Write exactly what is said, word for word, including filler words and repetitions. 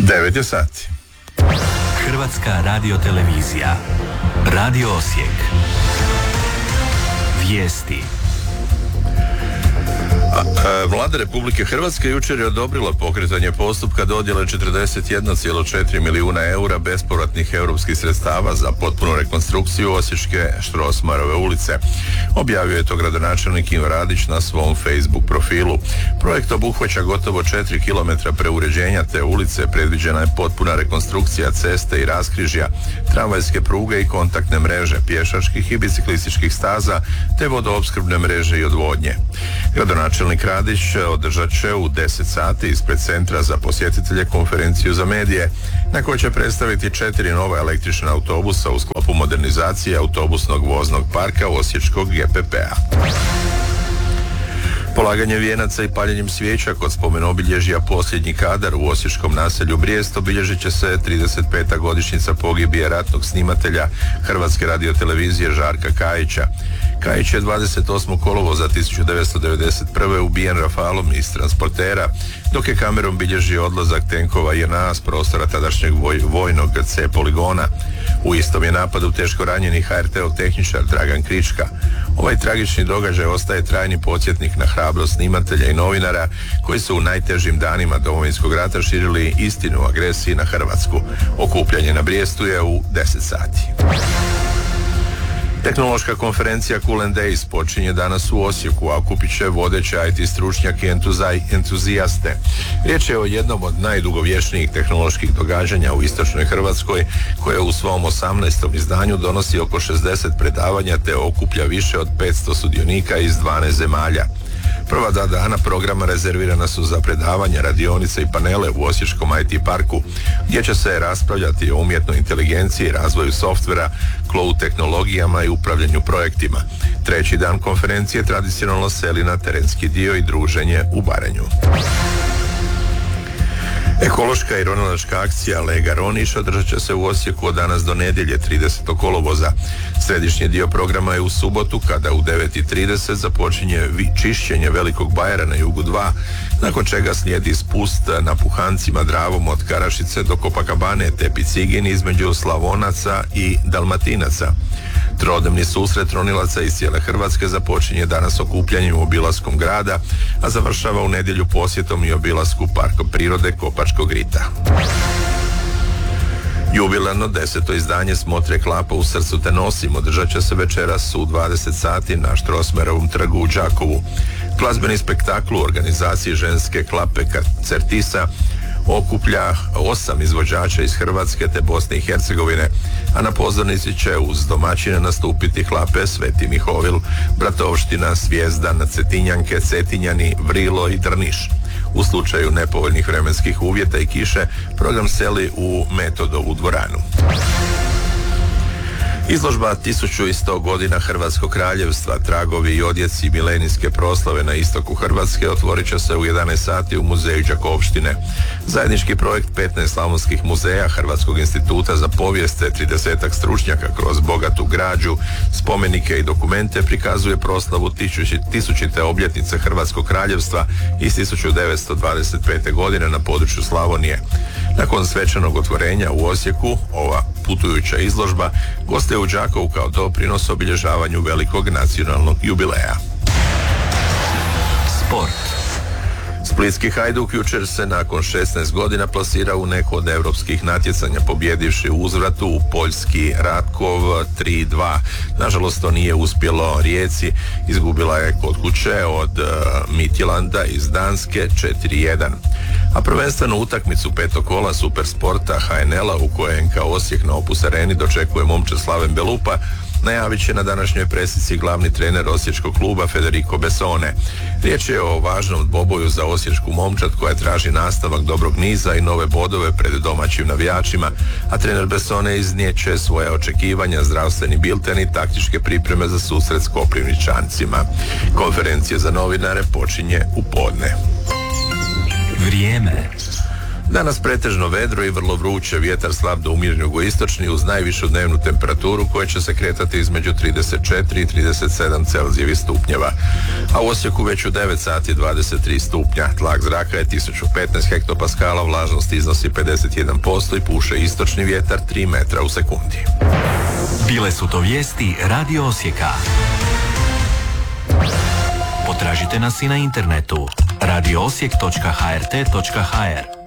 devet je sati. Hrvatska radiotelevizija. Radio Osijek. Vijesti. Vlada Republike Hrvatske jučer je odobrila pokretanje postupka dodjele četrdeset jedan zarez četiri milijuna eura bespovratnih europskih sredstava za potpunu rekonstrukciju Osječke Štrosmarove ulice. Objavio je to gradonačelnik Ivo Radić na svom Facebook profilu. Projekt obuhvaća gotovo četiri kilometra preuređenja te ulice, predviđena je potpuna rekonstrukcija ceste i raskrižja, tramvajske pruge i kontaktne mreže, pješačkih i biciklističkih staza te vodoopskrbne mreže i odvodnje. Gradonačelnik Radić održat će u deset sati ispred Centra za posjetitelje konferenciju za medije na kojoj će predstaviti četiri nova električna autobusa u sklopu modernizacije autobusnog voznog parka Osječkog G P P-a. Polaganje vijenaca i paljenjem svijeća kod spomen obilježja Posljednji kadar u osječkom naselju Brijest obilježit će se trideset peta godišnjica pogibije ratnog snimatelja Hrvatske radiotelevizije Žarka Kajića. Kajić je dvadeset osmog kolovoza tisuću devetsto devedeset prve ubijen rafalom iz transportera, dok je kamerom bilježio odlazak tenkova J N A s prostora tadašnjeg voj, vojnog C poligona. U istom je napadu teško ranjeni H R T-ov tehničar Dragan Krička. Ovaj tragični događaj ostaje trajni podsjetnik na hrabrost snimatelja i novinara koji su u najtežim danima Domovinskog rata širili istinu o agresiji na Hrvatsku. Okupljanje na Brijestu je u deset sati. Tehnološka konferencija Cool and Days počinje danas u Osijeku, a okupit će vodeće I T stručnjake i entuzijaste. Riječ je o jednom od najdugovječnijih tehnoloških događanja u istočnoj Hrvatskoj, koje u svom osamnaestom izdanju donosi oko šezdeset predavanja te okuplja više od petsto sudionika iz dvanaest zemalja. Prva dva dana programa rezervirana su za predavanja, radionice i panele u Osječkom I T parku, gdje će se raspravljati o umjetnoj inteligenciji, razvoju softvera, cloud tehnologijama i upravljanju projektima. Treći dan konferencije tradicionalno seli na terenski dio i druženje u Baranju. Ekološka i ronilačka akcija Lega Roniš održat će se u Osijeku od danas do nedjelje tridesetog kolovoza. Središnji dio programa je u subotu kada u devet i trideset započinje čišćenje Velikog Bajara na jugu dva, nakon čega slijedi spust na Puhancima Dravom od Karašice do Kopakabane te Picigin između Slavonaca i Dalmatinaca. Trodnevni susret ronilaca iz cijele Hrvatske započinje danas okupljanjem u obilaskom grada, a završava u nedjelju posjetom i obilasku Parka prirode Kopačkog rita. Jubilarno deseto izdanje Smotre klapa u srcu te nosim održat će se večeras u dvadeset sati na Štrosmarovom trgu u Đakovu. Glazbeni spektakl u organizaciji ženske klape Certisa okuplja osam izvođača iz Hrvatske te Bosne i Hercegovine, a na pozornici će uz domaćine nastupiti klape Sveti Mihovil, Bratovština, Zvijezdan, Cetinjanke, Cetinjani, Vrilo i Drniš. U slučaju nepovoljnih vremenskih uvjeta i kiše, program seli u Metodovu dvoranu. Izložba tisuću sto godina Hrvatskog kraljevstva, tragovi i odjeci milenijske proslave na istoku Hrvatske otvorit će se u jedanaest sati u muzeju Đakovštine. Zajednički projekt petnaest slavonskih muzeja, Hrvatskog instituta za povijest te tridesetak stručnjaka kroz bogatu građu, spomenike i dokumente prikazuje proslavu tisućite obljetnice Hrvatskog kraljevstva iz tisuću devetsto dvadeset pete. godine na području Slavonije. Nakon svečanog otvorenja u Osijeku, ova putujuća izložba goste u Đakovu kao doprinos obilježavanju velikog nacionalnog jubileja. Sport. Splitski Hajduk jučer se nakon šesnaest godina plasirao u neko od europskih natjecanja, pobjedivši u uzvratu u Poljski Ratkov tri dva. Nažalost, to nije uspjelo Rijeci, izgubila je kod kuće od uh, Midtjylanda iz Danske četiri jedan. A prvenstveno utakmicu petog kola Supersporta H N L-a u kojoj N K Osijek na Opus Areni dočekuje momčad Slaven Belupa, najavit će na današnjoj presici glavni trener osječkog kluba Federico Bessone. Riječ je o važnom dvoboju za osječku momčad koja traži nastavak dobrog niza i nove bodove pred domaćim navijačima, a trener Bessone iznijeće svoje očekivanja, zdravstveni bilten i taktičke pripreme za susret s Koprivničancima. Konferencija za novinare počinje u podne. Vrijeme. Danas pretežno vedro i vrlo vruće, vjetar slab do umjereni jugoistočni uz najvišu dnevnu temperaturu koja će se kretati između trideset četiri i trideset sedam Celzijevih stupnjeva. A u Osijeku već u devet sati dvadeset tri stupnja. Tlak zraka je tisuću petnaest hektopaskala, vlažnost iznosi pedeset jedan posto i puše istočni vjetar tri metra u sekundi. Bile su to vijesti Radio Osijeka. Potražite nas i na internetu radio osijek točka h r t točka h r.